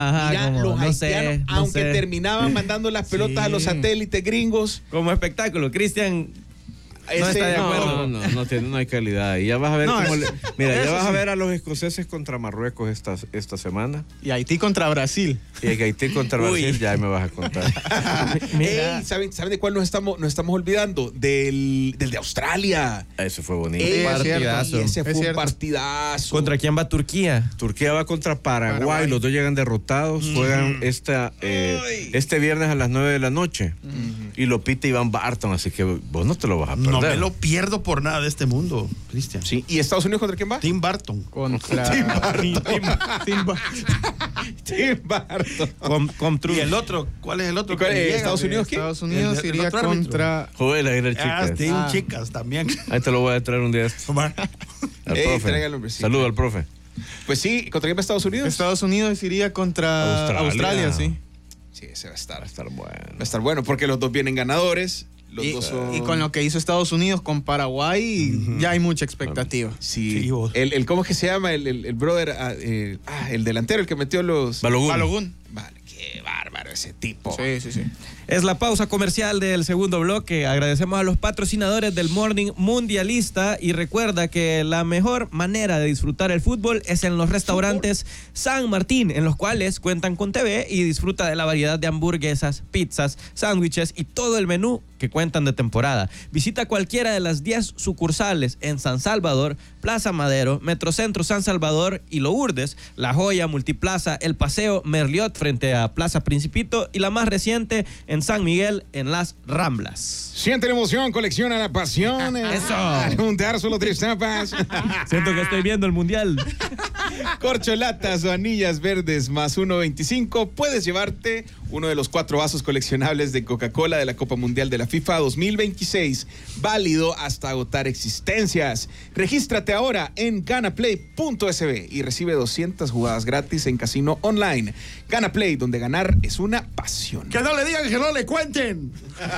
Ajá, Mira, como, los no haitianos, sé, aunque terminaban mandando las pelotas a los satélites gringos. Como espectáculo. Cristian no ese- está de acuerdo. No hay calidad. Y ya vas a ver No, cómo mira, ya eso vas a sí. ver a los escoceses contra Marruecos esta semana. Y Haití contra Brasil. Y a Haití contra Uy. Brasil, ya me vas a contar. Mira. Ey, ¿saben de cuál nos estamos olvidando? Del de Australia. Eso fue bonito. Ey, es cierto. partidazo. Y ese Es fue un cierto. partidazo. ¿Contra quién va Turquía? Turquía va contra Paraguay, Paraguay. los dos llegan derrotados, juegan este viernes a las 9 de la noche y lo pita Iván Barton, así que vos no te lo vas a perder. No me lo pierdo por nada de este mundo, Cristian. Sí. ¿Y Estados Unidos contra quién va? Tim Burton. Contra Tim Burton. Tim Burton. Tim Burton. Con ¿Y el otro? ¿Cuál es el otro? ¿Y cuál que es? llega? ¿Estados Unidos qué? Estados Unidos El iría otro árbitro. contra... Joder, la Ah, chicas. Team Ah. Chicas también. Ahí te lo voy a traer un día. Al Ey, profe. tráigalo, hombre, sí. Saludo al profe. Pues sí, ¿contra quién va Estados Unidos? Estados Unidos iría contra Australia, sí. Sí, ese va a estar. Va a estar bueno. Va a estar bueno porque los dos vienen ganadores. Los dos son... Y con lo que hizo Estados Unidos con Paraguay, ya hay mucha expectativa. Sí. Sí, vos. ¿Cómo es que se llama? El brother, el delantero, el que metió los... Balogun. Balogun. Vale, qué bárbaro ese tipo. Sí. Es la pausa comercial del segundo bloque. Agradecemos a los patrocinadores del Morning Mundialista y recuerda que la mejor manera de disfrutar el fútbol es en los restaurantes San Martín, en los cuales cuentan con TV y disfruta de la variedad de hamburguesas, pizzas, sándwiches y todo el menú que cuentan de temporada. Visita cualquiera de las 10 sucursales en San Salvador, Plaza Madero, Metrocentro San Salvador y Lourdes, La Joya, Multiplaza, El Paseo, Merliot frente a Plaza Principito y la más reciente en San Miguel en Las Ramblas. Siente la emoción, colecciona la pasión. Eso. Al juntar solo 3 tapas. Siento que estoy viendo el mundial. Corcholatas o anillas verdes más 1.25. Puedes llevarte uno de los 4 vasos coleccionables de Coca-Cola de la Copa Mundial de la FIFA 2026. Válido hasta agotar existencias. Regístrate ahora en ganaplay.sb y recibe 200 jugadas gratis en casino online. Ganaplay, donde ganar es una pasión. Que no le digan, que no le cuenten.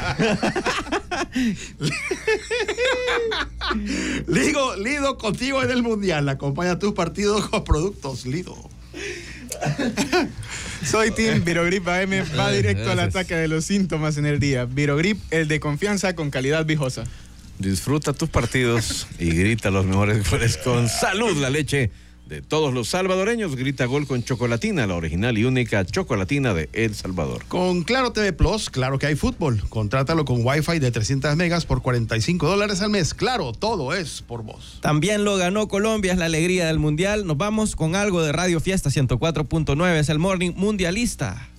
Lido contigo en el Mundial. Acompaña tus partidos con productos Lido. Soy Team Virogrip AM, va directo al ataque de los síntomas en el día. Virogrip, el de confianza con calidad viejosa. Disfruta tus partidos y grita los mejores goles con Salud, la leche de todos los salvadoreños. Grita gol con Chocolatina, la original y única chocolatina de El Salvador. Con Claro TV Plus, claro que hay fútbol. Contrátalo con Wi-Fi de 300 megas por $45 al mes. Claro, todo es por vos. También lo ganó Colombia, es la alegría del mundial. Nos vamos con algo de Radio Fiesta 104.9, es el Morning Mundialista.